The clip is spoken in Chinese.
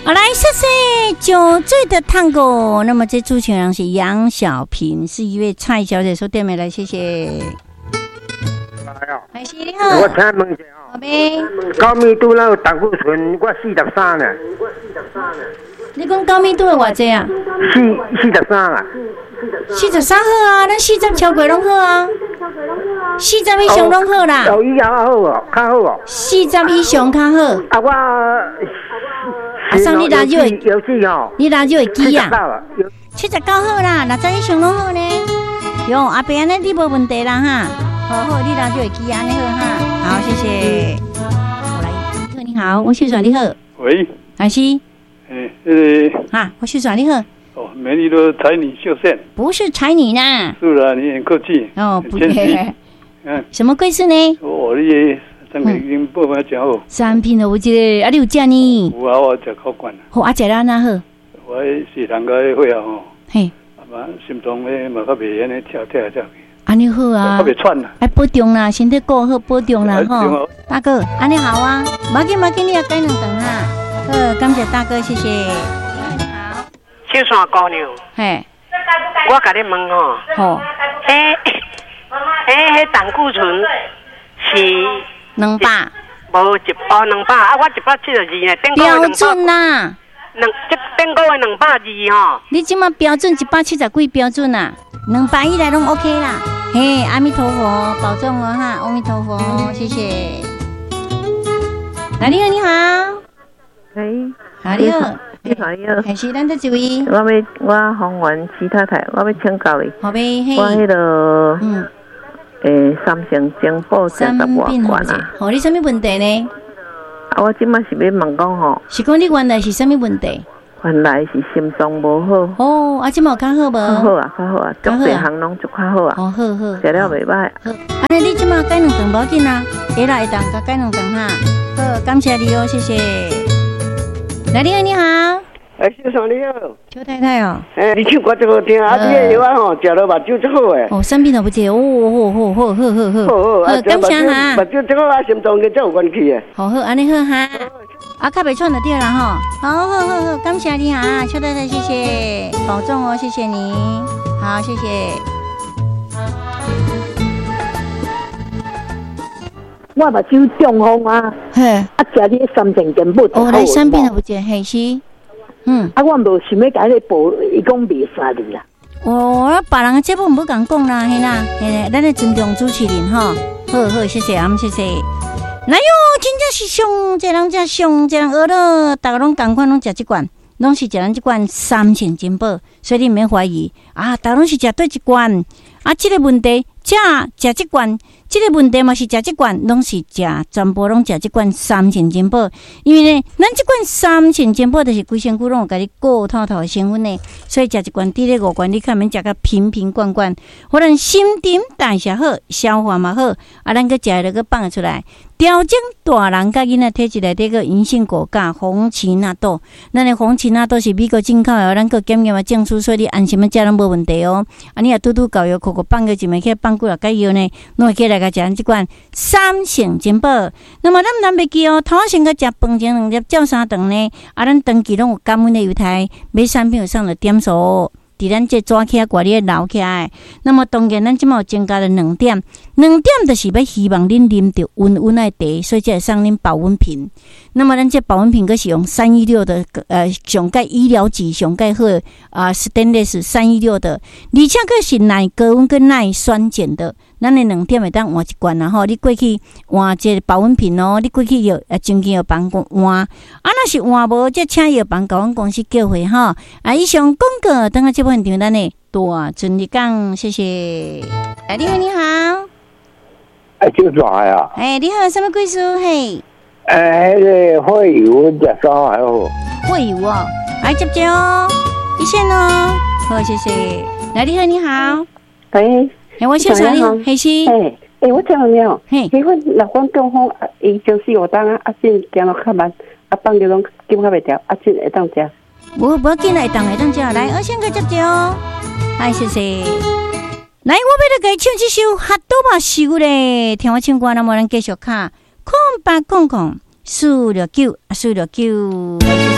来，谢谢酒醉的探戈。那么这主持人是杨小平，是一位蔡小姐所点的，来谢谢。还是你好， 我请问一下好呗。 高密度那个胆固醇我43呢。 你讲高密度的偌济啊 ？43啊。 43好啊，咱40超过拢好啊。40以上拢好啦。 以后好哦，较好哦。 40以上较好。 啊，我上你拿就会游戏哦， 你拿就会记啊。79好啦，60以上拢好呢。哟，阿伯安尼你无问题啦哈。好，你拿就会记安尼好哈。好，谢谢。我来，你好，我是你好。 喂， 还是？啊，我是你好。 哦，美丽的才女秀线。不是才女呢。 是啦，你很客气。 哦，不对。什么贵事呢？ 我你三个已经报名讲好。 产品都有一个，啊，你有食呢？ 有啊，我食够惯了。 好，啊，食啦哪好？ 我是人家会啊吼。 嘿。 嘛，心脏咧嘛较袂安尼跳跳跳。 安尼好啊。较袂喘啦。 哎，保重啦，身体顾好，保重啦吼。大哥，安尼好啊，马紧，你也改两顿哈。感谢大哥，谢谢。 小山姑娘， 嘿， 我甲你问吼， 好， 迄胆固醇是 200， 无200啊，我172呢， 标准啦， 这顶个月220吼， 你即马标准170几标准啦，200以内拢 OK 啦，嘿，阿弥陀佛，保重哦哈，阿弥陀佛，谢谢。来，你好，你好， 喂， 好，你好。 你好， 还是咱这一位？ 我洪元徐太太，我要请教你。 好呗， 我迄个三成精补食10外罐啊。 好，你什么问题呢？ 啊，我即摆是要问讲吼。 是讲你原来是什么问题？ 原来是心脏无好。 哦，啊，即摆有较好无？ 较好啊，较好啊，足侪项拢足较好啊。 哦，好， 食了袂歹。 好，安尼你即摆改两顿无要紧啊，会啦，会当甲改两顿哈。好，感谢你哦，谢谢。来，你好，你好。 先生你好。 邱太太哦。 你唱歌真好听，啊，你的药啊吼，食了目睭真好诶。 哦，生病了不解哦，好，感谢哈。 目睭真好啊，心脏跟这有关系诶。 好，安尼好哈。啊，较袂喘就对啦吼。好，感谢你啊，邱太太，谢谢，保重哦，谢谢你。好，谢谢。 我目睭中风啊， 嘿， 啊，食你3成根补。 哦，来生病了不解，嘿是。 啊，我无想要甲你补，伊讲袂使你啦。 哦，别人的节目唔好咁讲啦，嘿啦，咱来尊重主持人吼。好，谢谢，谢谢。来哟，真正是上一人才上一人学了，大家拢同款，拢食这罐，拢是食咱这罐3成金宝，所以你唔免怀疑啊，大家拢是食对一罐啊，这个问题食这罐。这个问题嘛是食这罐，拢是食全部拢食这罐3成金宝，因为呢，咱这罐3成金宝就是规身躯拢有甲你顾透透的成分呢，所以食一罐滴咧5罐，你看免食甲瓶罐罐，互咱新陈代谢好，消化嘛好，啊，咱个食了个放出来，调整大人甲囡仔体质内底个银杏果苷、红芪纳豆，咱的红芪纳豆是美国进口的，咱个检验嘛证书，所以你安心食拢无问题哦。啊，你若拄搞药，扣放个一枚去放几落个药呢，拢会起来。食这罐3成金宝，那么咱袂记哦，头先个食饭前2粒照3顿呢，啊，咱长期拢有感恩的犹太买产品有上了点数，伫咱这抓起来挂咧留起来。那么当然，咱即马有增加了2点就是要希望恁啉着温温的茶，所以才会送恁保温瓶。那么咱这保温瓶个是用316的上盖医疗级上盖好Stainless 316的，而且个是耐高温跟耐酸碱的。咱的2点会当换一罐啦吼，你过去换这保温瓶哦，你过去药前期药房换，啊若是换无，则请药房甲阮公司叫回吼。啊，以上广告等下这部分场咱的大顺利讲，谢谢。哎，你好，你好。 就啥呀？ 你好，什么贵叔？嘿。 那个会油食啥还好？ 会油哦，来接哦，一线哦，好，谢谢。来，你好，你好。 喂。 我先生你好，黑西。 我听到了。迄款若讲中风，伊就是有当啊，真行路较慢，啊，放着拢紧较袂掉，啊，真会当食。 无要紧，会当食。来，我先个接哦。哎，谢谢。来，我要来给唱这首《哈多巴秀》咧，听我唱歌，那么咱继续看，08004949。